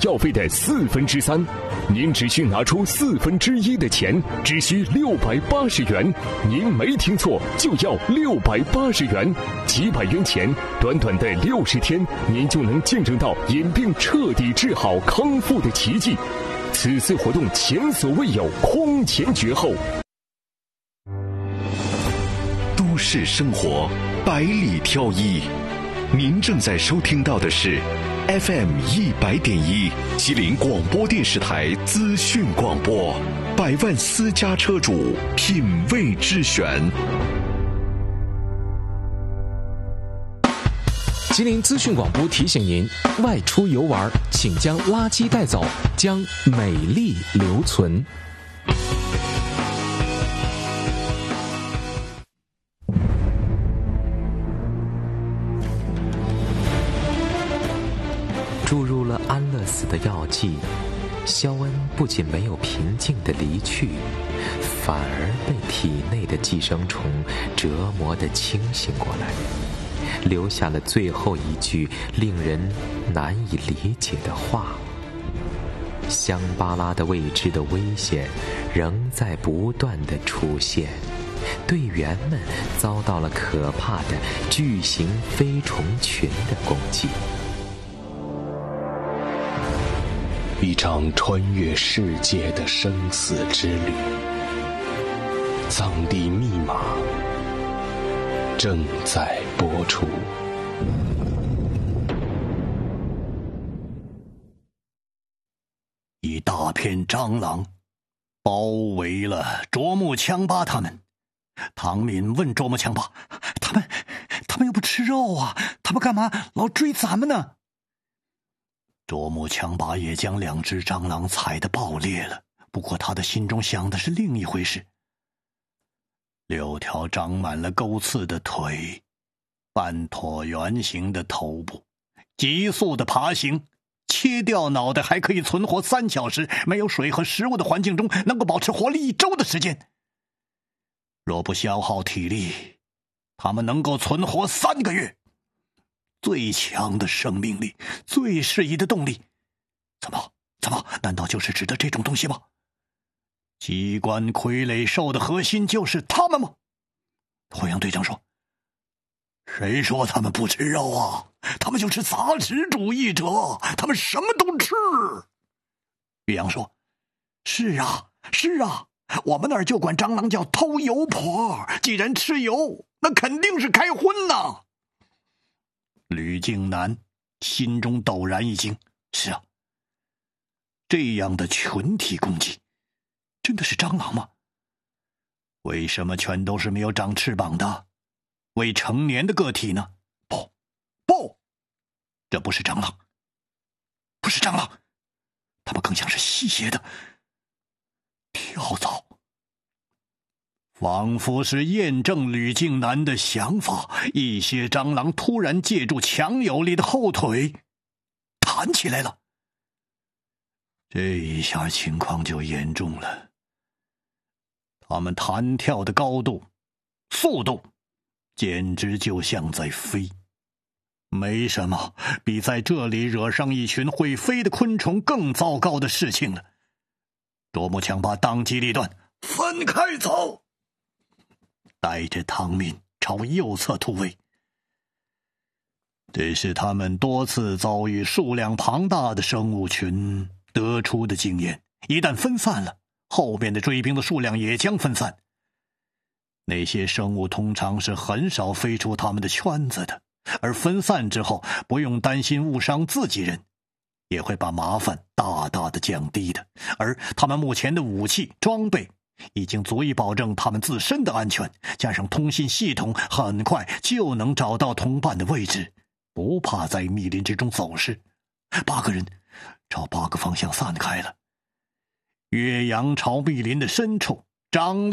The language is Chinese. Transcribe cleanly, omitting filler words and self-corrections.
药费的3/4，您只需拿出1/4的钱，只需680元。您没听错，就要680元。几百元钱，短短的60天，您就能见证到眼病彻底治好康复的奇迹。此次活动前所未有，空前绝后。 都市生活百里挑一，您正在收听到的是 FM100.1 吉林广播电视台资讯广播，百万私家车主品味之选。 吉林资讯广播提醒您：外出游玩，请将垃圾带走，将美丽留存。注入了安乐死的药剂，肖恩不仅没有平静地离去，反而被体内的寄生虫折磨得清醒过来，留下了最后一句令人难以理解的话：香巴拉的未知的危险仍在不断地出现，队员们遭到了可怕的巨型飞虫群的攻击。 一场穿越世界的生死之旅，藏地密码正在播出。 一大片蟑螂包围了啄木枪巴他们。唐敏问啄木枪巴：“他们又不吃肉啊，他们干嘛老追咱们呢？”啄木枪巴也将2只蟑螂踩得爆裂了，不过他的心中想的是另一回事。6条长满了钩刺的腿，半椭圆形的头部，急速的爬行，切掉脑袋还可以存活3小时，没有水和食物的环境中能够保持活力1周的时间。若不消耗体力，他们能够存活3个月。最强的生命力，最适宜的动力，怎么？难道就是指的这种东西吗？机关傀儡兽的核心就是他们吗？火阳队长说：“谁说他们不吃肉啊？他们就是杂食主义者，他们什么都吃。”岳阳说：“是啊，我们那儿就管蟑螂叫偷油婆，既然吃油，那肯定是开荤呐。”吕静南心中陡然一惊，是啊，这样的群体攻击真的是蟑螂吗？为什么全都是没有长翅膀的未成年的个体呢？不，这不是蟑螂，它们更像是吸血的跳蚤。仿佛是验证吕静南的想法，一些蟑螂突然借助强有力的后腿弹起来了。这一下情况就严重了，它们弹跳的高度、速度简直就像在飞。没什么比在这里惹上一群会飞的昆虫更糟糕的事情了。啄木枪巴当机立断，分开走，带着汤敏朝右侧突围。这是他们多次遭遇数量庞大的生物群得出的经验，一旦分散了，后边的追兵的数量也将分散。那些生物通常是很少飞出他们的圈子的，而分散之后不用担心误伤自己人，也会把麻烦大大的降低的。而他们目前的武器装备已经足以保证他们自身的安全，加上通信系统很快就能找到同伴的位置，不怕在密林之中走失。8个人朝8个方向散开了。岳阳朝密林的深处，张